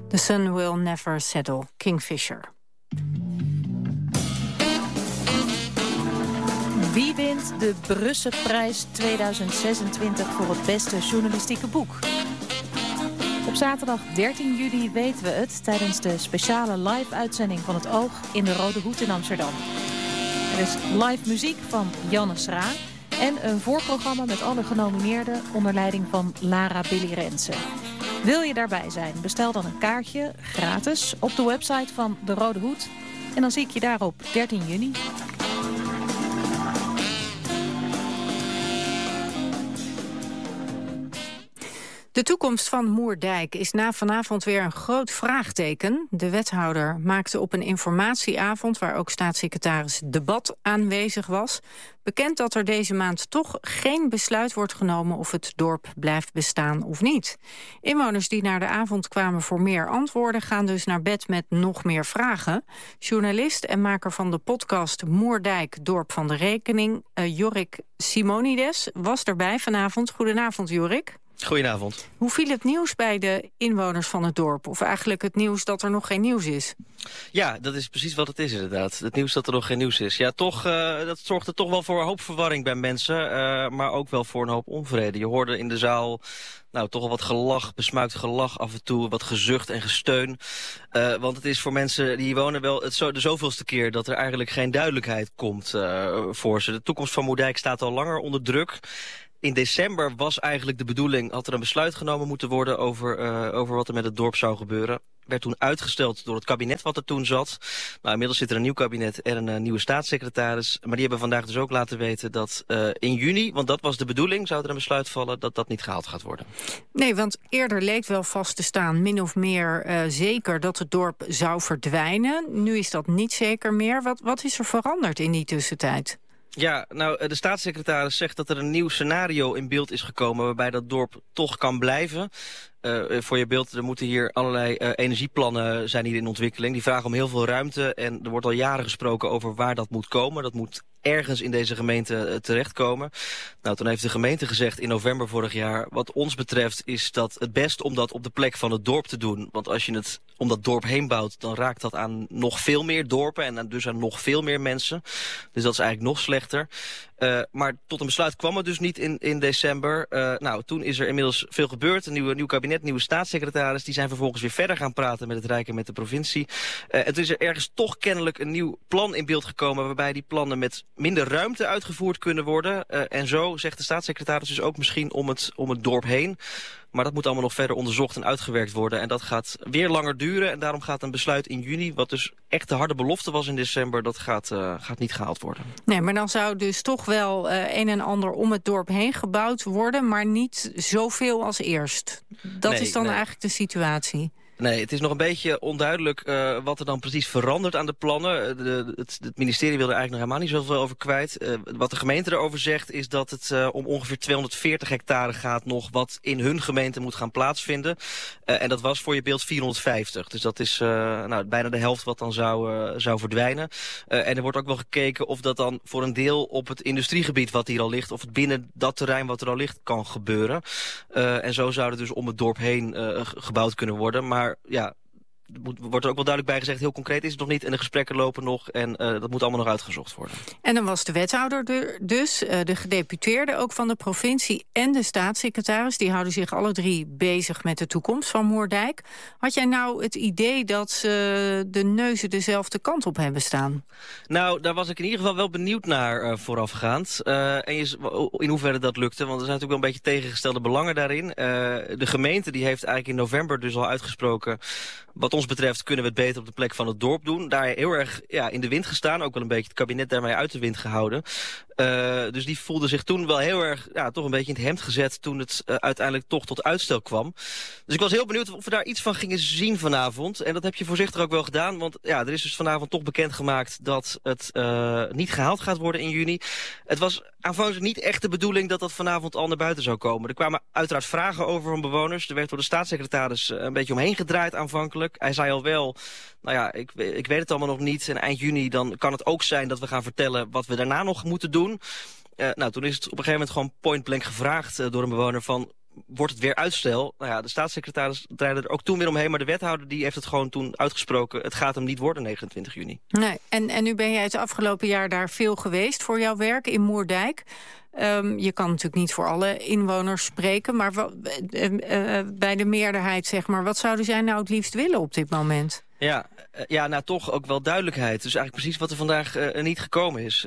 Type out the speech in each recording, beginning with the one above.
The sun will never settle, Kingfisher. Wie wint de Brusselprijs 2026 voor het beste journalistieke boek? Op zaterdag 13 juli weten we het tijdens de speciale live-uitzending van het Oog in de Rode Hoed in Amsterdam. Er is live muziek van Janne Schra en een voorprogramma met alle genomineerden onder leiding van Lara Billy Rensen. Wil je daarbij zijn? Bestel dan een kaartje, gratis, op de website van de Rode Hoed. En dan zie ik je daar op 13 juni. De toekomst van Moerdijk is na vanavond weer een groot vraagteken. De wethouder maakte op een informatieavond, waar ook staatssecretaris Debat aanwezig was, bekend dat er deze maand toch geen besluit wordt genomen of het dorp blijft bestaan of niet. Inwoners die naar de avond kwamen voor meer antwoorden gaan dus naar bed met nog meer vragen. Journalist en maker van de podcast Moerdijk, Dorp van de Rekening, Jorik Simonides, was erbij vanavond. Goedenavond, Jorik. Goedenavond. Hoe viel het nieuws bij de inwoners van het dorp? Of eigenlijk het nieuws dat er nog geen nieuws is? Ja, dat is precies wat het is inderdaad. Het nieuws dat er nog geen nieuws is. Ja, toch, dat zorgde toch wel voor een hoop verwarring bij mensen. Maar ook wel voor een hoop onvrede. Je hoorde in de zaal toch al wat gelach, besmuikt gelach af en toe. Wat gezucht en gesteun. Want het is voor mensen die hier wonen wel de zoveelste keer dat er eigenlijk geen duidelijkheid komt voor ze. De toekomst van Moerdijk staat al langer onder druk. In december was eigenlijk de bedoeling, had er een besluit genomen moeten worden over wat er met het dorp zou gebeuren. Werd toen uitgesteld door het kabinet wat er toen zat. Inmiddels zit er een nieuw kabinet en een nieuwe staatssecretaris. Maar die hebben vandaag dus ook laten weten dat in juni, want dat was de bedoeling, zou er een besluit vallen dat dat niet gehaald gaat worden. Nee, want eerder leek wel vast te staan, min of meer zeker, dat het dorp zou verdwijnen. Nu is dat niet zeker meer. Wat is er veranderd in die tussentijd? Ja, de staatssecretaris zegt dat er een nieuw scenario in beeld is gekomen waarbij dat dorp toch kan blijven. Voor je beeld, er moeten hier allerlei energieplannen zijn hier in ontwikkeling. Die vragen om heel veel ruimte en er wordt al jaren gesproken over waar dat moet komen. Dat moet ergens in deze gemeente terechtkomen. Toen heeft de gemeente gezegd in november vorig jaar, wat ons betreft is dat het best om dat op de plek van het dorp te doen. Want als je het om dat dorp heen bouwt, dan raakt dat aan nog veel meer dorpen en dus aan nog veel meer mensen. Dus dat is eigenlijk nog slechter. Maar tot een besluit kwam het dus niet in december. Toen is er inmiddels veel gebeurd. Een nieuw kabinet, nieuwe staatssecretaris. Die zijn vervolgens weer verder gaan praten met het Rijk en met de provincie. Het is er ergens toch kennelijk een nieuw plan in beeld gekomen, waarbij die plannen met minder ruimte uitgevoerd kunnen worden. En zo zegt de staatssecretaris dus ook misschien om het dorp heen. Maar dat moet allemaal nog verder onderzocht en uitgewerkt worden. En dat gaat weer langer duren. En daarom gaat een besluit in juni, wat dus echt de harde belofte was in december, dat gaat niet gehaald worden. Nee, maar dan zou dus toch wel een en ander om het dorp heen gebouwd worden, maar niet zoveel als eerst. Dat is dan eigenlijk de situatie. Nee, het is nog een beetje onduidelijk wat er dan precies verandert aan de plannen. Het ministerie wil er eigenlijk nog helemaal niet zoveel over kwijt. Wat de gemeente erover zegt is dat het om ongeveer 240 hectare gaat nog wat in hun gemeente moet gaan plaatsvinden. En dat was voor je beeld 450. Dus dat is bijna de helft wat dan zou verdwijnen. En er wordt ook wel gekeken of dat dan voor een deel op het industriegebied wat hier al ligt, of het binnen dat terrein wat er al ligt kan gebeuren. En zo zou het dus om het dorp heen gebouwd kunnen worden. Maar ja, wordt er ook wel duidelijk bij gezegd, heel concreet is het nog niet en de gesprekken lopen nog en dat moet allemaal nog uitgezocht worden. En dan was de wethouder dus, de gedeputeerde ook van de provincie en de staatssecretaris, die houden zich alle drie bezig met de toekomst van Moerdijk. Had jij nou het idee dat ze de neuzen dezelfde kant op hebben staan? Nou, daar was ik in ieder geval wel benieuwd naar voorafgaand. In hoeverre dat lukte, want er zijn natuurlijk wel een beetje tegengestelde belangen daarin. De gemeente die heeft eigenlijk in november dus al uitgesproken, wat ons betreft kunnen we het beter op de plek van het dorp doen. Daar heel erg in de wind gestaan. Ook wel een beetje het kabinet daarmee uit de wind gehouden. Dus die voelde zich toen wel heel erg toch een beetje in het hemd gezet toen het uiteindelijk toch tot uitstel kwam. Dus ik was heel benieuwd of we daar iets van gingen zien vanavond. En dat heb je voorzichtig ook wel gedaan. Want er is dus vanavond toch bekendgemaakt dat het niet gehaald gaat worden in juni. Het was aanvankelijk niet echt de bedoeling dat dat vanavond al naar buiten zou komen. Er kwamen uiteraard vragen over van bewoners. Er werd door de staatssecretaris een beetje omheen gedraaid aanvankelijk. Hij zei al wel, ik weet het allemaal nog niet. En eind juni dan kan het ook zijn dat we gaan vertellen wat we daarna nog moeten doen. Toen is het op een gegeven moment gewoon point blank gevraagd door een bewoner van, wordt het weer uitstel. Nou ja, de staatssecretaris draaide er ook toen weer omheen, maar de wethouder die heeft het gewoon toen uitgesproken. Het gaat hem niet worden 29 juni. Nee, en nu ben jij het afgelopen jaar daar veel geweest voor jouw werk in Moerdijk. Je kan natuurlijk niet voor alle inwoners spreken, maar bij de meerderheid, zeg maar, wat zouden zij nou het liefst willen op dit moment? Ja, nou toch ook wel duidelijkheid. Dus eigenlijk precies wat er vandaag niet gekomen is.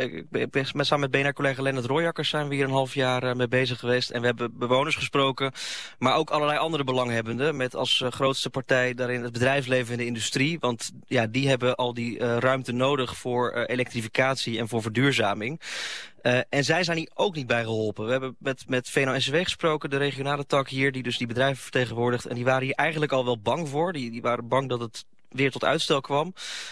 Samen met BNR-collega Lennart Royakkers zijn we hier een half jaar mee bezig geweest. En we hebben bewoners gesproken, maar ook allerlei andere belanghebbenden. Met als grootste partij daarin het bedrijfsleven en de industrie. Want ja, die hebben al die ruimte nodig voor elektrificatie en voor verduurzaming. En zij zijn hier ook niet bij geholpen. We hebben met VNO-NCW gesproken, de regionale tak hier, die dus die bedrijven vertegenwoordigt. En die waren hier eigenlijk al wel bang voor. Die waren bang dat het weer tot uitstel kwam.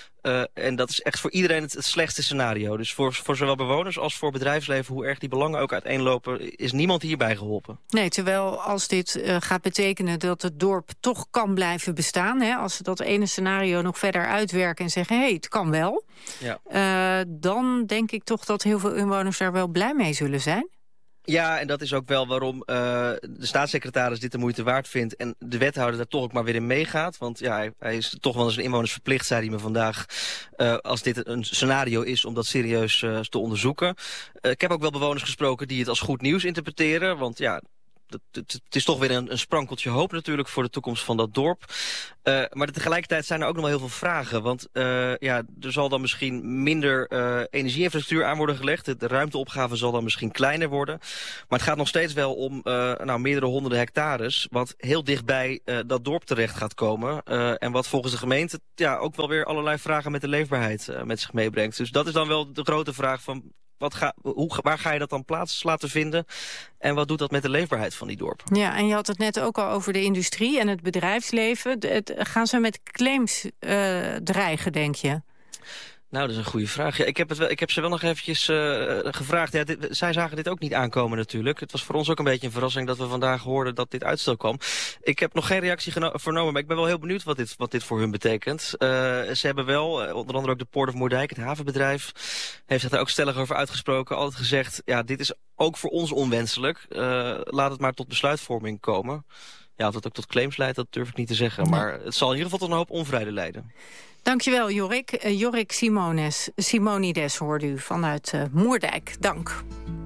En dat is echt voor iedereen het slechtste scenario. Dus voor zowel bewoners als voor bedrijfsleven, hoe erg die belangen ook uiteenlopen, is niemand hierbij geholpen. Nee, terwijl als dit gaat betekenen dat het dorp toch kan blijven bestaan, hè, als ze dat ene scenario nog verder uitwerken en zeggen, hé, het kan wel. Ja. Dan denk ik toch dat heel veel inwoners daar wel blij mee zullen zijn. Ja, en dat is ook wel waarom de staatssecretaris dit de moeite waard vindt en de wethouder daar toch ook maar weer in meegaat. Want ja, hij is toch wel eens een inwoners verplicht, zei hij me vandaag, als dit een scenario is om dat serieus te onderzoeken. Ik heb ook wel bewoners gesproken die het als goed nieuws interpreteren, want ja, het is toch weer een sprankeltje hoop natuurlijk voor de toekomst van dat dorp. Maar tegelijkertijd zijn er ook nog wel heel veel vragen. Want er zal dan misschien minder energieinfrastructuur aan worden gelegd. De ruimteopgave zal dan misschien kleiner worden. Maar het gaat nog steeds wel om meerdere honderden hectares. Wat heel dichtbij dat dorp terecht gaat komen. En wat volgens de gemeente ook wel weer allerlei vragen met de leefbaarheid met zich meebrengt. Dus dat is dan wel de grote vraag van, waar ga je dat dan plaats laten vinden? En wat doet dat met de leefbaarheid van die dorp? Ja, en je had het net ook al over de industrie en het bedrijfsleven. Gaan ze met claims dreigen, denk je? Nou, dat is een goede vraag. Ja, ik heb ze wel nog eventjes gevraagd. Ja, zij zagen dit ook niet aankomen natuurlijk. Het was voor ons ook een beetje een verrassing dat we vandaag hoorden dat dit uitstel kwam. Ik heb nog geen reactie vernomen, maar ik ben wel heel benieuwd wat dit voor hun betekent. Ze hebben wel, onder andere ook de Port of Moerdijk, het havenbedrijf, heeft zich daar ook stellig over uitgesproken. Altijd gezegd, ja, dit is ook voor ons onwenselijk. Laat het maar tot besluitvorming komen. Ja, of dat ook tot claims leidt, dat durf ik niet te zeggen. Maar het zal in ieder geval tot een hoop onvrede leiden. Dankjewel, Jorik. Jorik Simonides hoorde u vanuit Moerdijk. Dank.